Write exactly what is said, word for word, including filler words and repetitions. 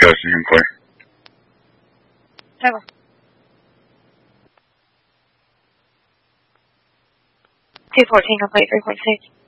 Broadcasting and clear. Over. two fourteen, complete three point six.